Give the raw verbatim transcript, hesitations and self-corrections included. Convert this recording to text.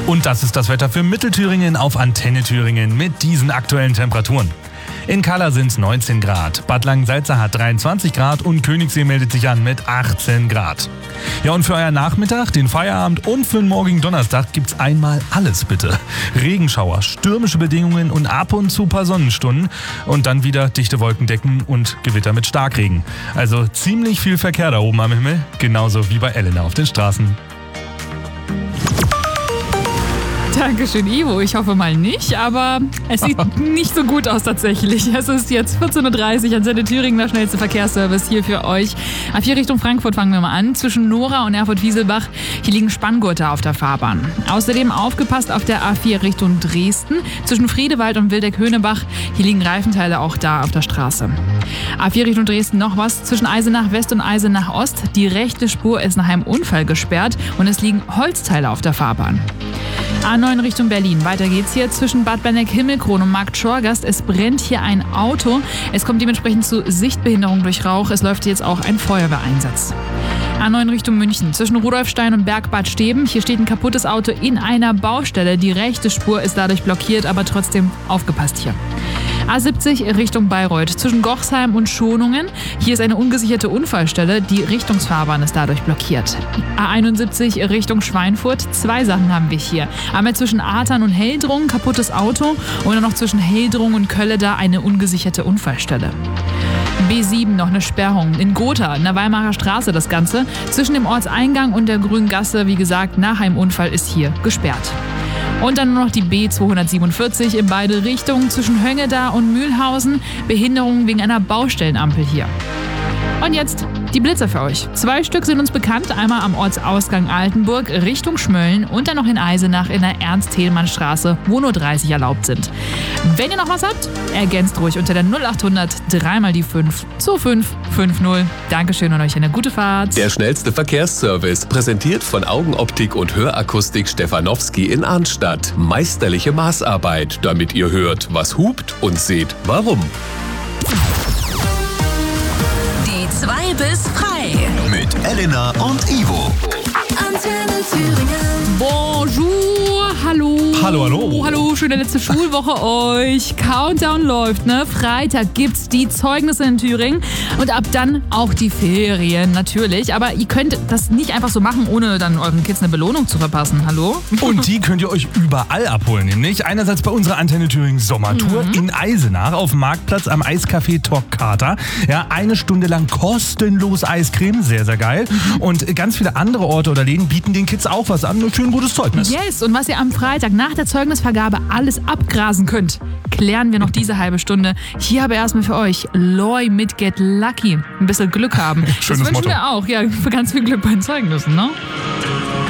Und das ist das Wetter für Mittelthüringen auf Antenne Thüringen mit diesen aktuellen Temperaturen. In Kalla sind es neunzehn Grad, Bad Langensalza hat dreiundzwanzig Grad und Königssee meldet sich an mit achtzehn Grad. Ja, und für euren Nachmittag, den Feierabend und für den morgigen Donnerstag gibt's einmal alles bitte. Regenschauer, stürmische Bedingungen und ab und zu paar Sonnenstunden und dann wieder dichte Wolkendecken und Gewitter mit Starkregen. Also ziemlich viel Verkehr da oben am Himmel, genauso wie bei Elena auf den Straßen. Dankeschön, Ivo. Ich hoffe mal nicht, aber es sieht nicht so gut aus tatsächlich. Es ist jetzt vierzehn Uhr dreißig, Antenne Thüringen, der schnellste Verkehrsservice hier für euch. A vier Richtung Frankfurt fangen wir mal an. Zwischen Nora und Erfurt-Wieselbach, hier liegen Spanngurte auf der Fahrbahn. Außerdem aufgepasst auf der A vier Richtung Dresden. Zwischen Friedewald und Wildeck-Höhnebach, hier liegen Reifenteile auch da auf der Straße. A vier Richtung Dresden noch was. Zwischen Eisenach West und Eisenach Ost, die rechte Spur ist nach einem Unfall gesperrt und es liegen Holzteile auf der Fahrbahn. A neun Richtung Berlin. Weiter geht's hier zwischen Bad Benneck-Himmelkron und Markt Schorgast. Es brennt hier ein Auto. Es kommt dementsprechend zu Sichtbehinderung durch Rauch. Es läuft jetzt auch ein Feuerwehreinsatz. A neun Richtung München. Zwischen Rudolfstein und Bergbad Steben. Hier steht ein kaputtes Auto in einer Baustelle. Die rechte Spur ist dadurch blockiert, aber trotzdem aufgepasst hier. A siebzig Richtung Bayreuth. Zwischen Gochsheim und Schonungen. Hier ist eine ungesicherte Unfallstelle. Die Richtungsfahrbahn ist dadurch blockiert. A einundsiebzig Richtung Schweinfurt. Zwei Sachen haben wir hier. Einmal zwischen Artern und Heldrungen kaputtes Auto und dann noch zwischen Heldrungen und Kölleda eine ungesicherte Unfallstelle. B sieben noch eine Sperrung. In Gotha, in der Weimarer Straße das Ganze. Zwischen dem Ortseingang und der Grünen Gasse, wie gesagt, nach einem Unfall ist hier gesperrt. Und dann nur noch die B zweihundertsiebenundvierzig in beide Richtungen zwischen Höngeda und Mühlhausen. Behinderung wegen einer Baustellenampel hier. Und jetzt die Blitzer für euch. Zwei Stück sind uns bekannt. Einmal am Ortsausgang Altenburg Richtung Schmölln und dann noch in Eisenach in der Ernst-Thälmann-Straße, wo nur dreißig erlaubt sind. Wenn ihr noch was habt, ergänzt ruhig unter der null achthundert drei mal die fünf zwei fünf fünf null. Dankeschön und euch eine gute Fahrt. Der schnellste Verkehrsservice, präsentiert von Augenoptik und Hörakustik Stefanowski in Arnstadt. Meisterliche Maßarbeit, damit ihr hört, was hupt und seht, warum. zwei bis drei. Mit Elena und Ivo. Antenne Thüringen. Bonjour, hallo. Hallo, hallo. Hallo, schöne letzte Schulwoche euch. Countdown läuft, ne? Freitag gibt's die Zeugnisse in Thüringen und ab dann auch die Ferien, natürlich. Aber ihr könnt das nicht einfach so machen, ohne dann euren Kids eine Belohnung zu verpassen. Hallo? Und die könnt ihr euch überall abholen, nämlich einerseits bei unserer Antenne Thüringen Sommertour mhm. in Eisenach auf dem Marktplatz am Eiscafé Toccata. Ja, eine Stunde lang kostenlos Eiscreme, sehr, sehr geil. Mhm. Und ganz viele andere Orte oder Läden bieten den Kids auch was an, ein schön gutes Zeugnis. Yes, und was ihr am Freitag nach der Zeugnisvergabe alles abgrasen könnt, klären wir noch diese halbe Stunde. Hier aber erstmal für euch Loi mit Get Lucky. Ein bisschen Glück haben. Schönes das wünschen Motto. wir auch. Ja, für ganz viel Glück bei den Zeugnissen, ne?